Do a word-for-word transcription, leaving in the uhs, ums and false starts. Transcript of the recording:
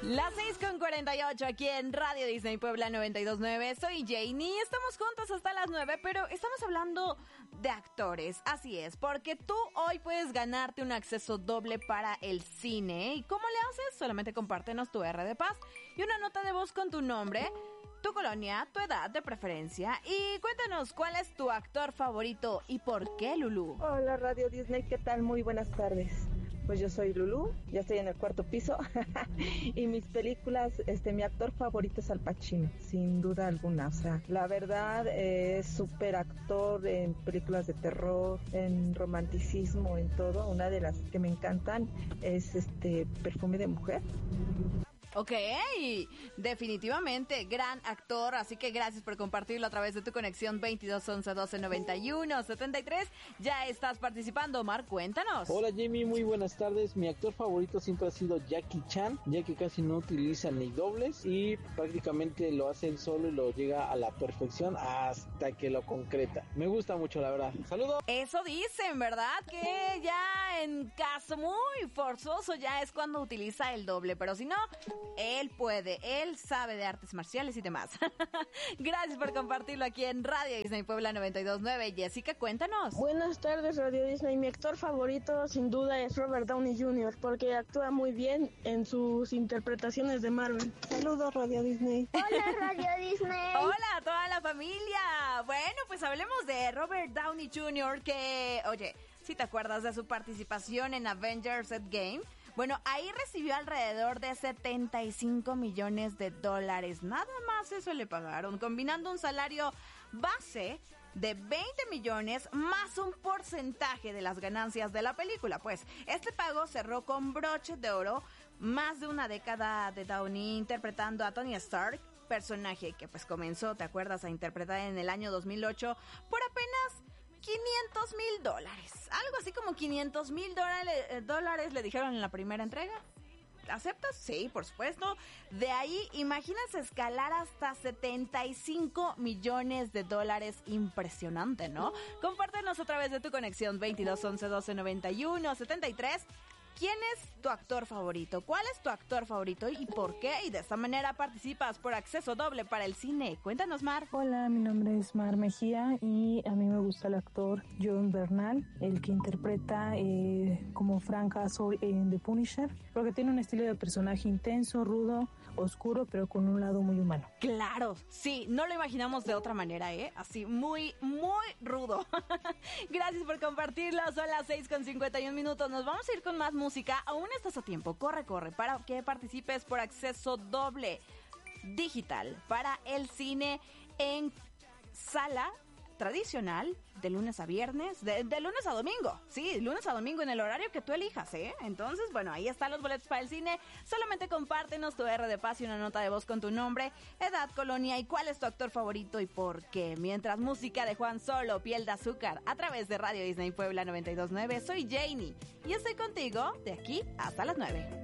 Las seis con cuarenta y ocho aquí en Radio Disney Puebla noventa y dos punto nueve. Soy Janie, estamos juntos hasta las nueve, pero estamos hablando de actores. Así es, porque tú hoy puedes ganarte un acceso doble para el cine. ¿Y cómo le haces? Solamente compártenos tu R de Paz y una nota de voz con tu nombre, tu colonia, tu edad de preferencia y cuéntanos cuál es tu actor favorito y por qué, Lulú. Hola Radio Disney, ¿qué tal? Muy buenas tardes. Pues yo soy Lulú, ya estoy en el cuarto piso y mis películas, este, mi actor favorito es Al Pacino, sin duda alguna. O sea, la verdad eh, es súper actor en películas de terror, en romanticismo, en todo. Una de las que me encantan es este Perfume de Mujer. Ok, definitivamente, gran actor, así que gracias por compartirlo a través de tu conexión veintidós once doce noventa y uno setenta y tres. Ya estás participando, Omar, cuéntanos. Hola Jamie, muy buenas tardes. Mi actor favorito siempre ha sido Jackie Chan, ya que casi no utiliza ni dobles y prácticamente lo hace él solo y lo llega a la perfección hasta que lo concreta. Me gusta mucho, la verdad. ¡Saludos! Eso dicen, ¿verdad? Que ya en caso muy forzoso ya es cuando utiliza el doble, pero si no, él puede, él sabe de artes marciales y demás. Gracias por compartirlo aquí en Radio Disney Puebla noventa y dos punto nueve. Jessica, cuéntanos. Buenas tardes, Radio Disney. Mi actor favorito sin duda es Robert Downey junior porque actúa muy bien en sus interpretaciones de Marvel. Saludos, Radio Disney. Hola, Radio Disney. Hola a toda la familia. Bueno, pues hablemos de Robert Downey junior que, oye, si te acuerdas de su participación en Avengers Endgame, bueno, ahí recibió alrededor de setenta y cinco millones de dólares. Nada más eso le pagaron, combinando un salario base de veinte millones más un porcentaje de las ganancias de la película. Pues este pago cerró con broche de oro más de una década de Downey interpretando a Tony Stark, personaje que pues comenzó, ¿te acuerdas?, a interpretar en el año dos mil ocho por apenas quinientos mil dólares. Algo así como quinientos mil dólares, dólares le dijeron en la primera entrega. ¿Aceptas? Sí, por supuesto. De ahí, imagínate escalar hasta setenta y cinco millones de dólares. Impresionante, ¿no? Compártenos a través de tu conexión veintidós once doce noventa y uno setenta y tres. ¿Quién es tu actor favorito? ¿Cuál es tu actor favorito y por qué? Y de esta manera participas por acceso doble para el cine. Cuéntanos, Mar. Hola, mi nombre es Mar Mejía y a mí me gusta el actor Jon Bernthal, el que interpreta eh, como Frank Castle en The Punisher, porque tiene un estilo de personaje intenso, rudo, oscuro, pero con un lado muy humano. Claro, sí, no lo imaginamos de otra manera, ¿eh? Así, muy, muy rudo. Gracias por compartirlo. Son las seis con cincuenta y un minutos. Nos vamos a ir con más música. Aún estás a tiempo. Corre, corre, para que participes por acceso doble digital para el cine en sala tradicional de lunes a viernes, de, de lunes a domingo, sí, lunes a domingo en el horario que tú elijas, ¿eh? Entonces, bueno, ahí están los boletos para el cine. Solamente compártenos tu R de Paz y una nota de voz con tu nombre, edad, colonia y cuál es tu actor favorito y por qué. Mientras música de Juan Solo, Piel de Azúcar, a través de Radio Disney Puebla noventa y dos punto nueve. Soy Janie y estoy contigo de aquí hasta las nueve.